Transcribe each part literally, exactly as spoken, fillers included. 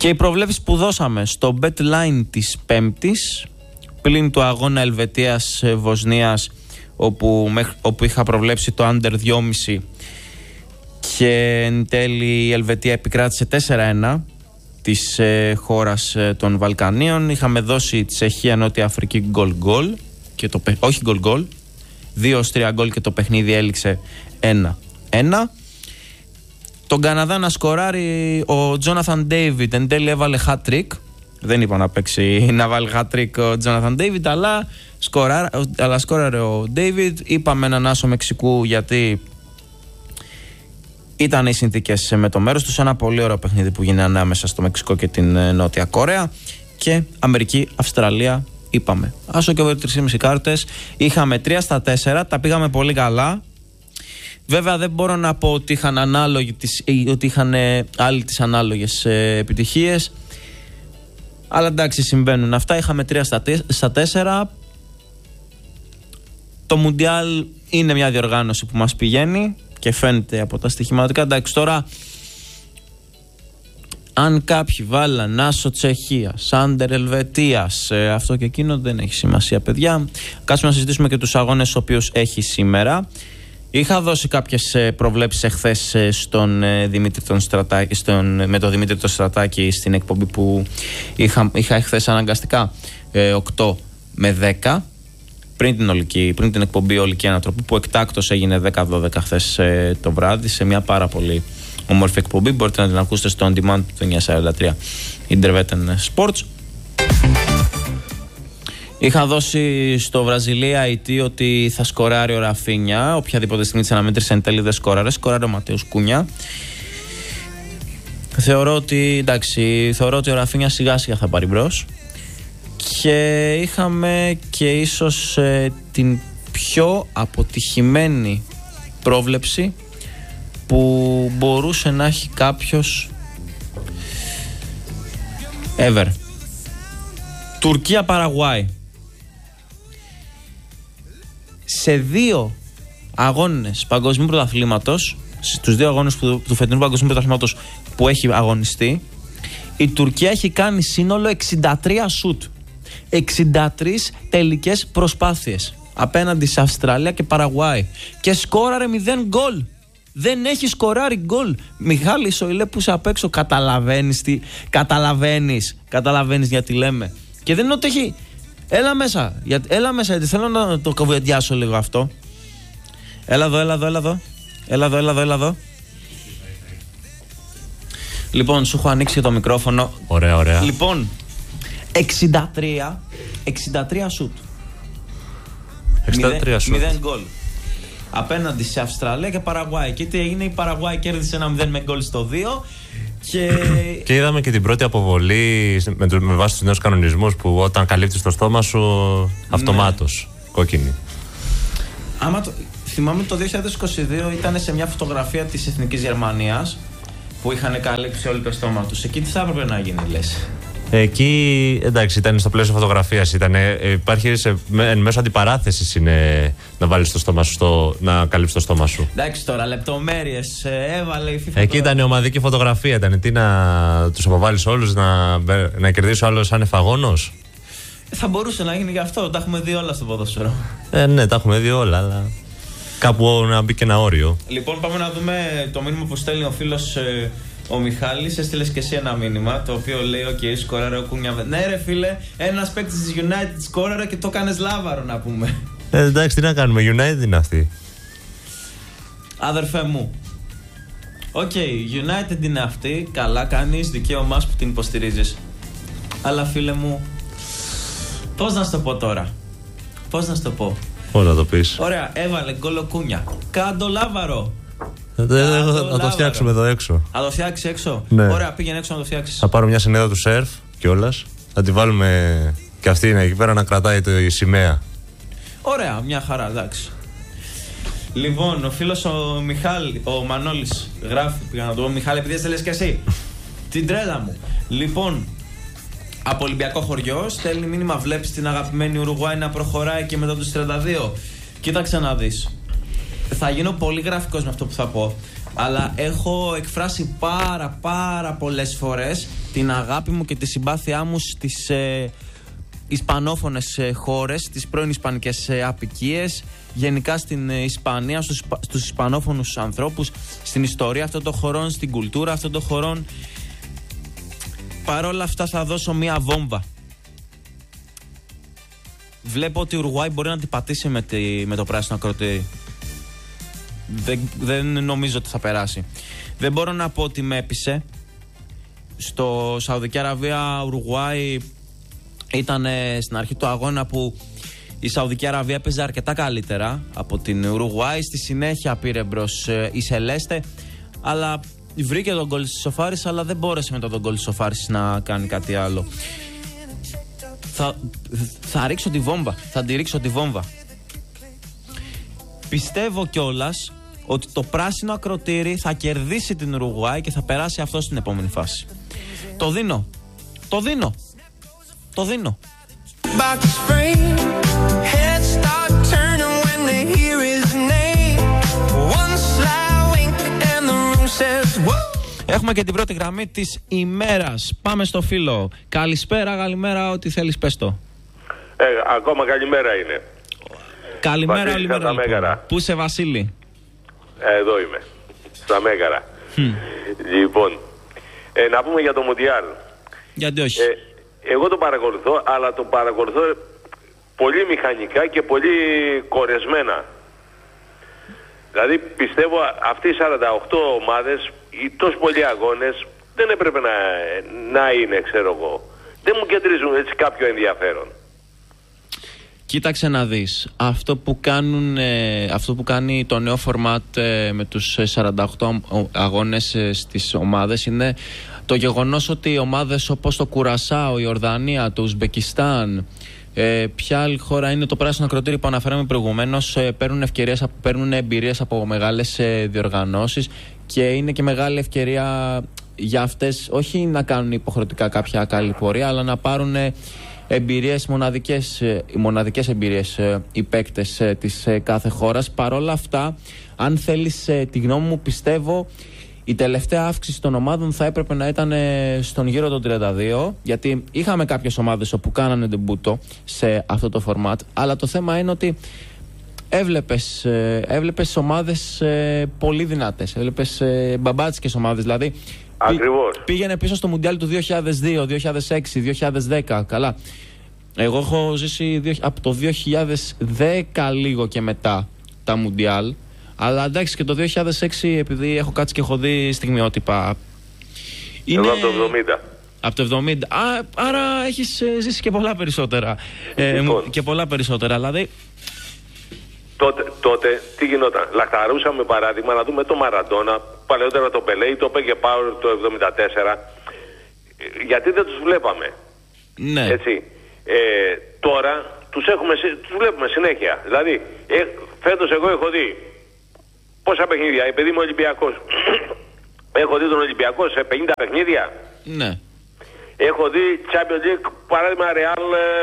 Και οι προβλέψεις που δώσαμε στο bet line της Πέμπτης, πλην του αγώνα Ελβετίας-Βοσνίας, όπου, όπου είχα προβλέψει το under δυόμισι και εν τέλει η Ελβετία επικράτησε τέσσερα ένα της ε, χώρας ε, των Βαλκανίων. Είχαμε δώσει τη Τσεχία Νότια Αφρική γκολ γκολ, όχι γκολ γκολ, δύο τρία γκολ και το παιχνίδι έληξε ένα ένα. Τον Καναδά να σκοράρει ο Τζόναθαν Ντέιβιντ, εν τέλει έβαλε hat-trick. Δεν είπα να παίξει να βάλει hat-trick ο Τζόναθαν Ντέιβιντ, αλλά, αλλά σκόραρε ο Ντέιβιντ. Είπαμε έναν άσο Μεξικού γιατί ήταν οι συνθήκες με το μέρος τους. Ένα πολύ ωραίο παιχνίδι που γίνει ανάμεσα στο Μεξικό και την Νότια Κορέα. Και Αμερική-Αυστραλία είπαμε. Άσο και over τρεις και μισή κάρτες. Είχαμε τρία στα τέσσερα, τα πήγαμε πολύ καλά. Βέβαια δεν μπορώ να πω ότι είχαν, ανάλογη, ότι είχαν άλλοι τις ανάλογες επιτυχίες. Αλλά εντάξει, συμβαίνουν αυτά. Είχαμε τρία στα τέσσερα. Το Μουντιάλ είναι μια διοργάνωση που μας πηγαίνει και φαίνεται από τα στοιχηματικά. Εντάξει, τώρα αν κάποιοι βάλαν άσο Τσεχίας, άντερ Ελβετίας, ε, αυτό και εκείνο δεν έχει σημασία, παιδιά. Κάτσουμε να συζητήσουμε και τους αγώνες τους οποίους έχει σήμερα. Είχα δώσει κάποιες ε, προβλέψεις εχθές ε, στον, ε, Δημήτρη τον Στρατάκη, στον, με τον Δημήτρη τον Στρατάκη στην εκπομπή που είχα, είχα εχθές αναγκαστικά ε, οκτώ με δέκα. Πριν την, ολική, πριν την εκπομπή Ολική Ανατροπή, που εκτάκτως έγινε δέκα δώδεκα χθες ε, το βράδυ, σε μια πάρα πολύ όμορφη εκπομπή. Μπορείτε να την ακούσετε στο On Demand του εννιακόσια σαράντα τρία Intervetten Sports. Είχα δώσει στο Βραζιλία άι τι ότι θα σκοράρει ο Ραφίνια. Οποιαδήποτε στιγμή της αναμέτρησης εν τέλει δεν σκοράρε. Σκοράρει ο Ματέους Κούνια. Θεωρώ ότι, εντάξει, θεωρώ ότι ο Ραφίνια σιγά σιγά θα πάρει μπρος. Και είχαμε και ίσως ε, την πιο αποτυχημένη πρόβλεψη που μπορούσε να έχει κάποιος ever. Τουρκία-Παραγουάη. Σε δύο αγώνες παγκοσμίου πρωταθλήματος, στους δύο αγώνες που, του φετινού παγκοσμίου πρωταθλήματος που έχει αγωνιστεί, η Τουρκία έχει κάνει σύνολο εξήντα τρία σουτ, εξήντα τρεις τελικές προσπάθειες απέναντι σε Αυστραλία και Παραγουάη και σκόραρε μηδέν γκολ. Δεν έχει σκοράρει γκολ. Μιχάλη Σοηλέ που είσαι απ' έξω, καταλαβαίνεις τι, καταλαβαίνεις, καταλαβαίνεις γιατί λέμε. Και δεν είναι ότι έχει, έλα μέσα, για, έλα μέσα γιατί θέλω να το καβουδιάσω λίγο αυτό. Έλα εδώ, έλα εδώ, έλα εδώ, έλα εδώ, έλα εδώ, έλα εδώ. Λοιπόν, σου έχω ανοίξει το μικρόφωνο. Ωραία, ωραία. Λοιπόν, εξήντα τρία, εξήντα τρία σουτ. εξήντα τρία σουτ. μηδέν γκολ. Απέναντι σε Αυστραλία και Παραγουάη. Και τι έγινε, η Παραγουάη κέρδισε ένα μηδέν με γκολ στο δύο. Και... και είδαμε και την πρώτη αποβολή με, με βάση τους νέους κανονισμούς που όταν καλύπτεις το στόμα σου αυτομάτως, ναι, κόκκινη. Άμα το... Θυμάμαι το δύο χιλιάδες είκοσι δύο ήταν σε μια φωτογραφία της Εθνικής Γερμανίας που είχαν καλύψει όλο το στόμα τους. Εκεί τι θα έπρεπε να γίνει, λες? Εκεί, εντάξει, ήταν στο πλαίσιο φωτογραφίας. Υπάρχει σε, εν μέσω αντιπαράθεσης είναι να βάλεις το στόμα σου, στο, να καλύψεις το στόμα σου. Εντάξει τώρα, λεπτομέρειες έβαλε η FIFA. Εκεί ήταν η ομαδική φωτογραφία. Ήταν τι να τους αποβάλεις όλους, να, να κερδίσει ο άλλος σαν εφαγόνος. Θα μπορούσε να γίνει γι' αυτό. Τα έχουμε δει όλα στο ποδόσφαιρο. Ε, ναι, τα έχουμε δει όλα, αλλά κάπου να μπει και ένα όριο. Λοιπόν, πάμε να δούμε το μήνυμα που στέλνει ο φίλος. Ε, Ο Μιχάλης, έστειλες και εσύ ένα μήνυμα το οποίο λέει: Οκ, okay, σκόραρε ο Κούνια. Ναι, ρε φίλε, ένας παίκτης της United σκόραρε και το κάνες λάβαρο, να πούμε. Ε, εντάξει, τι να κάνουμε, United είναι αυτή. Αδερφέ μου. Οκ, okay, United είναι αυτή. Καλά κάνεις, δικαίωμά που την υποστηρίζεις. Αλλά φίλε μου, πώς να σου το πω τώρα. Πώς να σου το πω. Πώς να το πεις. Ωραία, έβαλε γκολ ο Κούνια. Κάντο λάβαρο. Να το φτιάξουμε εδώ έξω. Θα το φτιάξει έξω. Ναι. Ωραία, πήγαινε έξω να το φτιάξει. Θα πάρω μια συνέδρα του σερφ κιόλας. Θα τη βάλουμε και αυτή είναι εκεί πέρα να κρατάει το, η σημαία. Ωραία, μια χαρά, εντάξει. Λοιπόν, ο φίλος ο Μιχάλη, ο Μανώλης γράφει, πήγα να το πω, Μιχάλη, επειδή έστελες και εσύ. Την τρέλα μου. Λοιπόν, από Ολυμπιακό χωριό στέλνει μήνυμα, βλέπεις την αγαπημένη Ουρουγουάη να προχωράει και μετά τους τριάντα δύο. Κοίταξε να δεις. Θα γίνω πολύ γραφικός με αυτό που θα πω. Αλλά έχω εκφράσει πάρα πάρα πολλές φορές την αγάπη μου και τη συμπάθειά μου στις ε, ισπανόφωνες ε, χώρες, στις πρώην ισπανικές ε, αποικίες, γενικά στην ε, Ισπανία, στους, στους ισπανόφωνους ανθρώπους, στην ιστορία αυτών των χωρών, στην κουλτούρα αυτών των χωρών. Παρ' όλα αυτά θα δώσω μία βόμβα. Βλέπω ότι η Ουρουάη μπορεί να την πατήσει με, τη, με το πράσινο ακροτήρι. Δεν, δεν νομίζω ότι θα περάσει. Δεν μπορώ να πω ότι με έπεισε. Στο Σαουδική Αραβία, Ουρουάη ήταν ε, στην αρχή του αγώνα που η Σαουδική Αραβία έπαιζε αρκετά καλύτερα από την Ουρουάη. Στη συνέχεια πήρε μπρος ε, η Σελέστε, αλλά βρήκε τον γκολ της Σοφάρης, αλλά δεν μπόρεσε μετά τον γκολ της Σοφάρης να κάνει κάτι άλλο. Θα, θα ρίξω τη βόμβα. Θα τη ρίξω τη βόμβα. Πιστεύω κιόλας ότι το πράσινο ακροτήρι θα κερδίσει την Ουρουγουάη και θα περάσει αυτό στην επόμενη φάση. Το δίνω. Το δίνω. Το δίνω. Έχουμε και την πρώτη γραμμή της ημέρας. Πάμε στο φίλο. Καλησπέρα, καλημέρα, ό,τι θέλεις πες το. Ε, ακόμα καλημέρα είναι. Καλημέρα, καλημέρα. Λοιπόν. Πού είσαι, Βασίλη? Ε, εδώ είμαι. Στα Μέγαρα. Mm. Λοιπόν, ε, να πούμε για το Μουντιάλ. Γιατί όχι. Ε, εγώ το παρακολουθώ, αλλά το παρακολουθώ πολύ μηχανικά και πολύ κορεσμένα. Δηλαδή πιστεύω αυτοί οι σαράντα οκτώ ομάδες, οι τόσο πολλοί αγώνες, δεν έπρεπε να, να είναι, ξέρω εγώ. Δεν μου κεντρίζουν έτσι κάποιο ενδιαφέρον. Κοίταξε να δεις. Αυτό που, κάνουν, ε, αυτό που κάνει το νέο φορμάτ ε, με τους σαράντα οκτώ αγώνες ε, στις ομάδες είναι το γεγονός ότι οι ομάδες όπως το Κουρασάο, η Ορδανία, το Ουσμπεκιστάν, ε, ποια άλλη χώρα είναι το πράσινο ακροτήρι που αναφέραμε προηγουμένως, ε, παίρνουν, ευκαιρίες, παίρνουν εμπειρίες από μεγάλες ε, διοργανώσεις και είναι και μεγάλη ευκαιρία για αυτές όχι να κάνουν υποχρεωτικά κάποια καλή πορεία, αλλά να πάρουν ε, εμπειρίες, μοναδικές, μοναδικές εμπειρίες οι παίκτες της κάθε χώρας. Παρόλα αυτά, αν θέλεις τη γνώμη μου, πιστεύω η τελευταία αύξηση των ομάδων θα έπρεπε να ήταν στον γύρο των τριάντα δύο, γιατί είχαμε κάποιες ομάδες όπου κάνανε ντεμπούτο σε αυτό το φορμάτ, αλλά το θέμα είναι ότι έβλεπες, έβλεπες ομάδες πολύ δυνατές, έβλεπες μπαμπάτσικες ομάδες, δηλαδή Ακριβώς. Πήγαινε πίσω στο Μουντιάλ του δύο χιλιάδες δύο, δύο χιλιάδες έξι, δύο χιλιάδες δέκα. Καλά. Εγώ έχω ζήσει από το δύο χιλιάδες δέκα λίγο και μετά τα Μουντιάλ. Αλλά εντάξει, και το δύο χιλιάδες έξι, επειδή έχω κάτσει και έχω δει στιγμιότυπα. Είναι... Εγώ από το εβδομήντα. Από το εβδομήντα. Α, άρα έχεις ζήσει και πολλά περισσότερα. Λοιπόν. Ε, και πολλά περισσότερα. Δηλαδή. Τότε, τότε τι γινόταν? Λαχταρούσαμε παράδειγμα να δούμε το Μαραντόνα, παλαιότερα το Πελέ, το Πέγε Πάουρ το εβδομήντα τέσσερα. Γιατί δεν τους βλέπαμε? Ναι. Έτσι. Ε, τώρα τους, έχουμε, τους βλέπουμε συνέχεια. Δηλαδή, ε, φέτος εγώ έχω δει πόσα παιχνίδια, επειδή είμαι Ολυμπιακός. Έχω δει τον Ολυμπιακό σε πενήντα παιχνίδια. Ναι. Έχω δει Champions League, παράδειγμα Real,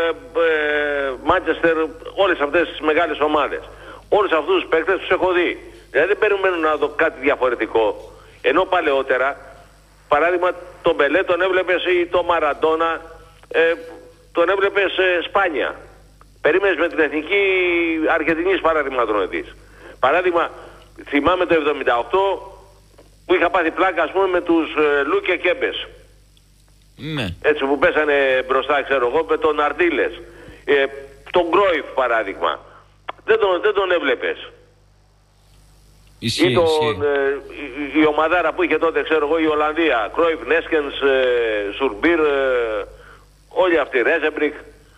Manchester, όλες αυτές τις μεγάλες ομάδες. Όλους αυτούς τους παίκτες τους έχω δει. Δηλαδή δεν περιμένω να δω κάτι διαφορετικό. Ενώ παλαιότερα, παράδειγμα τον Πελέ τον έβλεπες ή τον Μαραντόνα, ε, τον έβλεπες ε, σπάνια. Περίμενες με την εθνική Αργεντινής παράδειγμα τον δεις. Παράδειγμα, θυμάμαι το εβδομήντα οκτώ που είχα πάθει πλάκα ας πούμε με τους ε, Λούκε Κέμπες. Ναι. Έτσι που πέσανε μπροστά, ξέρω εγώ, με τον Αρντίλες. Ε, τον Γκρόιφ παράδειγμα. Δεν τον, δεν τον έβλεπες. Ισχύει, ή τον, ε, η, η ομαδάρα που είχε τότε, ξέρω εγώ, η Ολλανδία. Κρόιφ, Νέσκενς, ε, Σουρμπίρ, ε, όλοι αυτοί, Ρέζεμπρικ.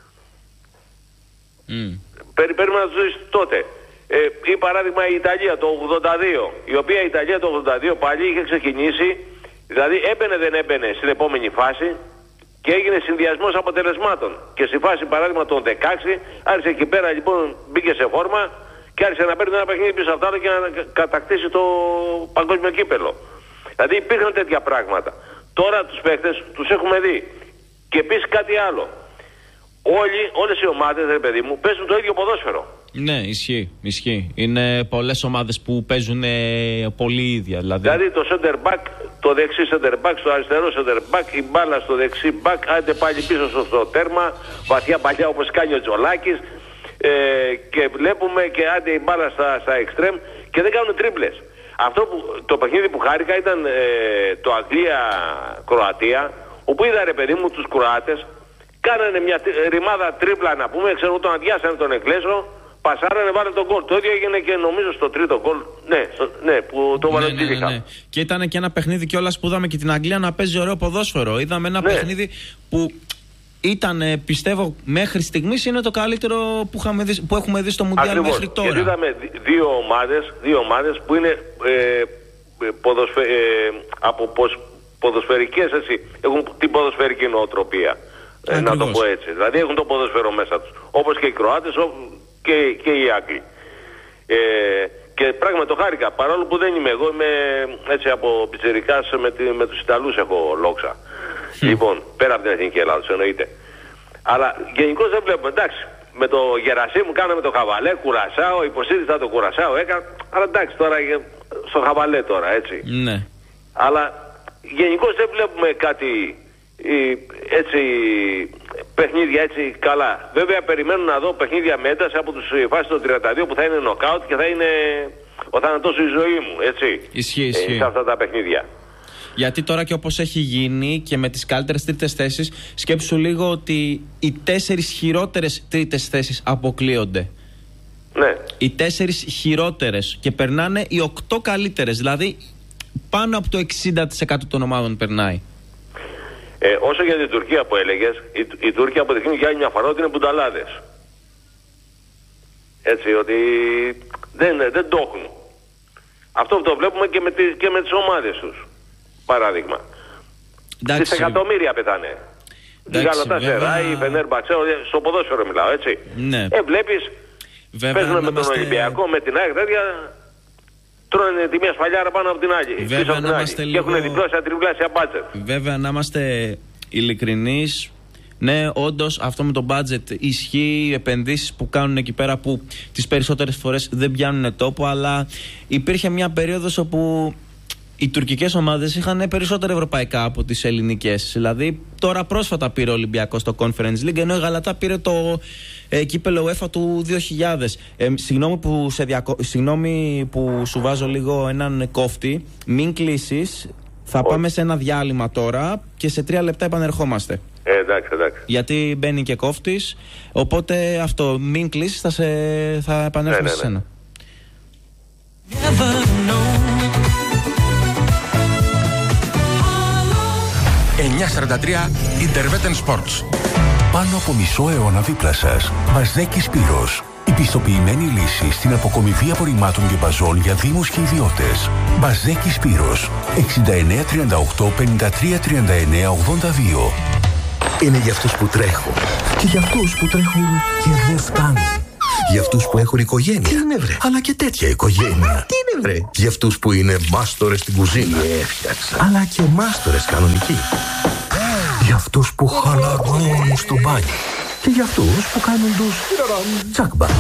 Mm. Περι, Περίμενα να τους δεις τότε. Ε, ή παράδειγμα η Ιταλία το ογδόντα δύο, η οποία η Ιταλία το ογδόντα δύο πάλι είχε ξεκινήσει, δηλαδή έμπαινε δεν έμπαινε στην επόμενη φάση και έγινε συνδυασμός αποτελεσμάτων. Και στη φάση παράδειγμα των δεκαέξι άρχισε εκεί πέρα λοιπόν, μπήκε σε φόρμα και άρχισε να παίρνει ένα παιχνίδι πίσω αυτά και να κατακτήσει το παγκόσμιο κύπελο. Δηλαδή υπήρχαν τέτοια πράγματα. Τώρα τους παίχτες τους έχουμε δει. Και επίσης κάτι άλλο. Όλοι, όλες οι ομάδες, ρε παιδί μου, παίζουν το ίδιο ποδόσφαιρο. Ναι, ισχύει. ισχύει. Είναι πολλές ομάδες που παίζουν ε, πολύ ίδια. Δηλαδή, δηλαδή το center back, το δεξί center back, στο αριστερό center back, η μπάλα στο δεξί back, άντε πάλι πίσω στο, στο τέρμα, βαθιά παλιά όπως κάνει ο Τζολάκης. Ε, και βλέπουμε και άντε η μπάλα στα, στα εξτρέμ και δεν κάνουν τρίπλες. Αυτό που, το παιχνίδι που χάρηκα ήταν ε, το Αγγλία-Κροατία, όπου είδα ρε παιδί μου τους Κροάτες κάνανε μια ρημάδα τρίπλα να πούμε, ξέρω τον αδειάσανε τον Εγγλέζο, πασάρανε, βάλε τον γκολ. Το ίδιο έγινε και νομίζω στο τρίτο γκολ. Ναι, στο, ναι, που το βάλε ναι, ναι, ναι, ναι. Και ήταν και ένα παιχνίδι κιόλας που είδαμε και την Αγγλία να παίζει ωραίο ποδόσφαιρο. Είδαμε ένα ναι. παιχνίδι που ήταν, πιστεύω, μέχρι στιγμής είναι το καλύτερο που, δει, που έχουμε δει στο Μουντιάλ μέχρι τώρα. Και είδαμε δύο ομάδες, δύο ομάδες που είναι ε, ποδοσφαι, ε, από ποσ, ποδοσφαιρικές, έτσι, έχουν την ποδοσφαιρική νοοτροπία. Ε, να το πω έτσι. Δηλαδή έχουν το ποδοσφαίρο μέσα τους. Όπως και οι Κροάτες και, και οι Άγγλοι. Ε, και πράγματι το χάρηκα. Παρόλο που δεν είμαι εγώ, είμαι έτσι από πιτσιρικάς με, με τους Ιταλούς έχω λόξα. Λοιπόν, πέρα από την Εθνική Ελλάδα, εννοείται. Αλλά γενικώς δεν βλέπουμε. Εντάξει, με το Γερασί μου κάναμε το χαβαλέ, Κουρασάο, υποστήριζα το Κουρασάο, έκανα. Αλλά εντάξει, τώρα στο χαβαλέ τώρα, έτσι. Ναι. Αλλά γενικώς δεν βλέπουμε κάτι έτσι παιχνίδια έτσι καλά. Βέβαια περιμένω να δω παιχνίδια με ένταση από τους φάσεις των τριάντα δύο που θα είναι νοκάουτ και θα είναι ο θάνατος η ζωή μου, έτσι. Ισχύει, ισχύει. Ε, σε αυτά τα παιχνίδια. Γιατί τώρα και όπως έχει γίνει και με τις καλύτερες τρίτες θέσεις, σκέψου λίγο ότι οι τέσσερις χειρότερες τρίτες θέσεις αποκλείονται. Ναι. Οι τέσσερις χειρότερες και περνάνε οι οκτώ καλύτερες. Δηλαδή πάνω από το εξήντα τοις εκατό των ομάδων περνάει. Ε, όσο για την Τουρκία που έλεγες, η, η Τούρκια αποδεικνύει για άλλη μια φορά ότι είναι μπουνταλάδες. Έτσι, ότι δεν, δεν το έχουν. Αυτό το βλέπουμε και με, τις, και με τις ομάδες τους. Παράδειγμα. Στις εκατομμύρια πετάνε. Η Γαλατασαράι, η Φενέρμπαξε, στο ποδόσφαιρο μιλάω, έτσι. Ναι. Ε, βλέπεις, παίζουν με τον είμαστε... Ολυμπιακό, με την ΑΕΚ, τέτοια, τρώνε τη μία σφαλιάρα πάνω από την άλλη. Βέβαια, από την άλλη. Λίγο... Και έχουν διπλώσια, τριπλάσια μπάτζετ. Βέβαια, να είμαστε ειλικρινείς. Ναι, όντως αυτό με το budget ισχύει, οι επενδύσεις που κάνουν εκεί πέρα που τις περισσότερες φορές δεν πιάνουν τόπο, αλλά υπήρχε μια περίοδος όπου οι τουρκικές ομάδες είχαν περισσότερα ευρωπαϊκά από τις ελληνικές. Δηλαδή, τώρα πρόσφατα πήρε ο Ολυμπιακός στο Conference League, ενώ η Γαλατά πήρε το ε, κύπελο UEFA του δύο χιλιάδες. Ε, συγγνώμη, που σε διακο... συγγνώμη που σου βάζω λίγο έναν κόφτη. Μην κλείσεις. Θα oh. πάμε σε ένα διάλειμμα τώρα και σε τρία λεπτά επανερχόμαστε. Ε, εντάξει, εντάξει. Γιατί μπαίνει και κόφτης. Οπότε αυτό, μην κλείσεις, θα, σε... θα επανέλθουμε σε σένα. εννιακόσια σαράντα τρία Interveten Sports. Πάνω από μισό αιώνα δίπλα σας. Μπαζδέκη Σπύρος. Η πιστοποιημένη λύση στην αποκομιβή απορριμμάτων και μπαζών για δήμους και ιδιώτες. Μπαζδέκη Σπύρος. εξήντα εννέα τριάντα οκτώ πενήντα τρία τριάντα εννέα ογδόντα δύο. Είναι για αυτούς που τρέχουν. Και για αυτούς που τρέχουν και δεν φτάνουν. Για αυτούς που έχουν οικογένεια. Τι είναι βρε. Αλλά και τέτοια οικογένεια. Τι είναι βρε. Για αυτούς που είναι μάστορες στην κουζίνα. Έφτιαξα. Αλλά και μάστορες κανονικοί. Για αυτούς που χαλαρώνουν στο μπάνιο. Και για αυτούς που κάνουν τους τσακμπα.